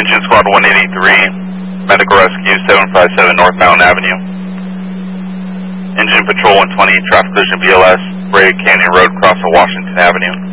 Engine Squad 183, Medical Rescue 757 North Mountain Avenue. Engine Patrol 120, Traffic Collision BLS, Bray Canyon Road, cross of Washington Avenue.